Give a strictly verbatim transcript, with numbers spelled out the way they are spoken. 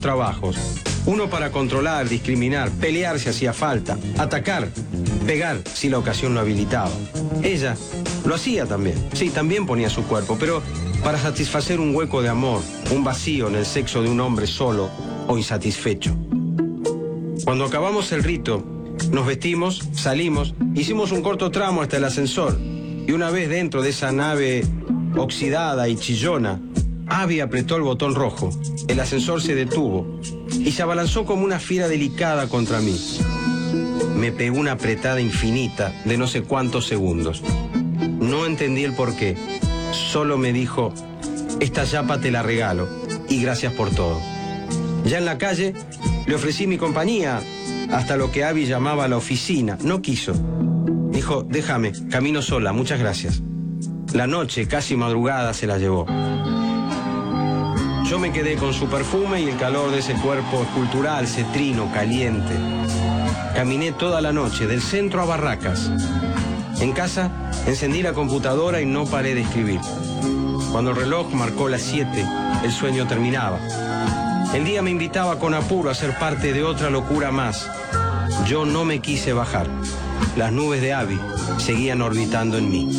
trabajos. Uno para controlar, discriminar, pelear si hacía falta, atacar, pegar si la ocasión lo habilitaba. Ella lo hacía también, sí, también ponía su cuerpo, pero para satisfacer un hueco de amor, un vacío en el sexo de un hombre solo o insatisfecho. Cuando acabamos el rito, nos vestimos, salimos, hicimos un corto tramo hasta el ascensor, y una vez dentro de esa nave oxidada y chillona, Abby apretó el botón rojo, el ascensor se detuvo y se abalanzó como una fiera delicada contra mí. Me pegó una apretada infinita de no sé cuántos segundos. No entendí el porqué, solo me dijo, esta yapa te la regalo y gracias por todo. Ya en la calle le ofrecí mi compañía hasta lo que Abby llamaba la oficina. No quiso. Dijo, déjame, camino sola, muchas gracias. La noche, casi madrugada, se la llevó. Yo me quedé con su perfume y el calor de ese cuerpo escultural, cetrino, caliente. Caminé toda la noche, del centro a Barracas. En casa, encendí la computadora y no paré de escribir. Cuando el reloj marcó las siete, el sueño terminaba. El día me invitaba con apuro a ser parte de otra locura más. Yo no me quise bajar. Las nubes de Abby seguían orbitando en mí.